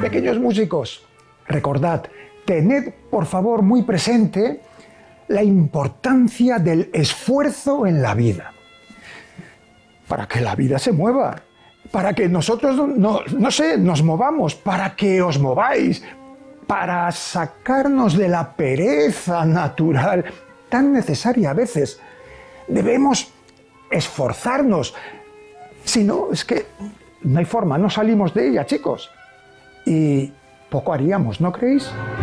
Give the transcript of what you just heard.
Pequeños músicos, recordad, tened por favor muy presente la importancia del esfuerzo en la vida. Para que la vida se mueva, para que nosotros, nos movamos, para que os mováis, para sacarnos de la pereza natural tan necesaria a veces. Debemos esforzarnos. Si no, es que no hay forma, no salimos de ella, chicos. Y poco haríamos, ¿no creéis?